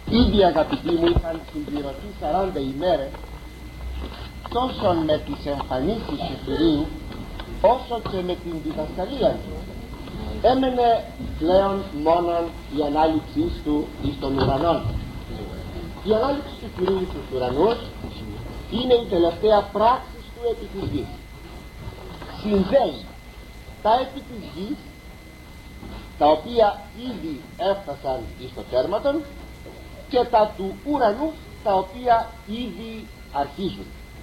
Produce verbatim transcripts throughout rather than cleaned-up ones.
Ήδη αγαπητοί μου είχαν συμπληρωθεί σαράντα ημέρες τόσο με τις εμφανίσεις του Κυρίου όσο και με την διδασκαλία του. Έμενε πλέον μόνον η ανάληψή του εις των ουρανών. Η ανάληψη του Κυρίου στους ουρανούς είναι η τελευταία πράξη του επί της γης. Συνδέει τα επί της γης, τα οποία ήδη έφτασαν εις το τέρματον, και τα του ουρανού, τα οποία ήδη αρχίζουν.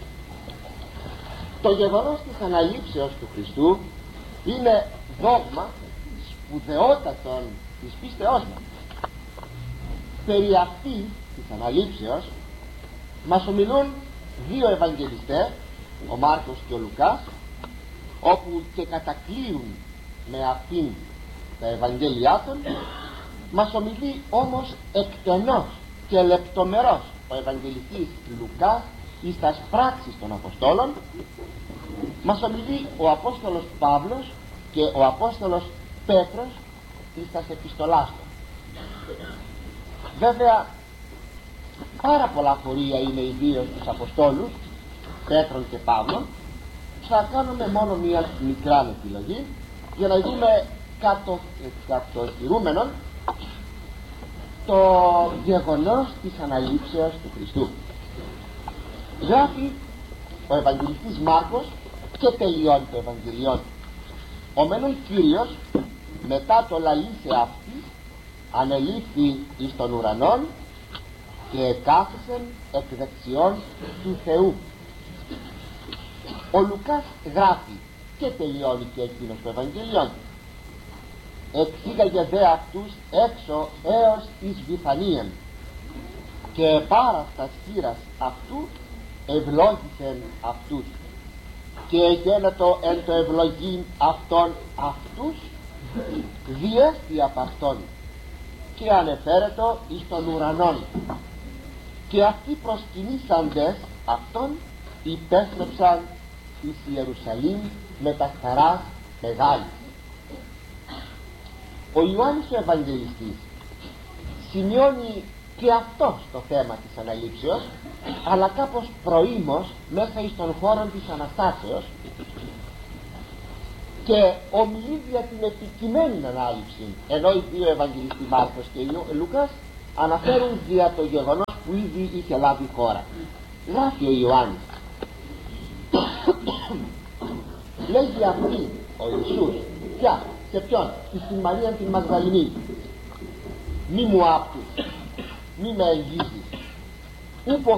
Το γεγονός της αναλήψεως του Χριστού είναι δόγμα σπουδαιότατον της πίστεώς μας. Περί αυτή της αναλήψεως μας ομιλούν δύο Ευαγγελιστές, ο Μάρκος και ο Λουκάς, όπου και κατακλείουν με αυτήν τα Ευαγγέλια των. Μας ομιλεί όμως εκτενώς και λεπτομερώς ο Ευαγγελιστής Λουκάς εις τας πράξεις των Αποστόλων. Μας ομιλεί ο Απόστολος Παύλος και ο Απόστολος Πέτρος εις τας επιστολάς του. Βέβαια πάρα πολλά φορεία είναι ιδίως τους Αποστόλους Πέτρων και Παύλων. Θα κάνουμε μόνο μία μικρά επιλογή για να δούμε κατο, κατοχυρούμενον το γεγονός της αναλήψεως του Χριστού. Γράφει ο Ευαγγελιστής Μάρκος και τελειώνει το Ευαγγελιόν. Ο μένων Κύριος μετά το λαλήσε αυτή ανελήφθη εις των ουρανών και εκάθισεν εκ δεξιών του Θεού. Ο Λουκάς γράφει και τελειώνει και εκείνος το Ευαγγελιόν. Εξήγαγε δε αυτούς έξω έως εις Βιθανίαν και πάραστας χείρας αυτού ευλόγησεν αυτούς και γένετο εν το ευλογήν αυτών αυτούς διέστη απ' αυτόν και ανεφέρετο εις των ουρανών, και αυτοί προσκυνήσαντες αυτόν υπέστρεψαν εις Ιερουσαλήμ με τα χαράς μεγάλης. Ο Ιωάννης ο Ευαγγελιστής σημειώνει και αυτός το θέμα της αναλήψεως, αλλά κάπως προήμως μέσα εις των χώρων της Αναστάσεως, και ομιλεί για την επιτυχημένη ανάληψη, ενώ οι δύο Ευαγγελιστοί Μάρκος και Λούκας αναφέρουν για το γεγονός που ήδη είχε λάβει χώρα. Γράφει ο Ιωάννης, λέγει αυτή ο Ιησούς, ποια, σε ποιον, στην Μαρία την Μαγδαληνή, μη μου άπτους, μη με εγγύσεις, ούπο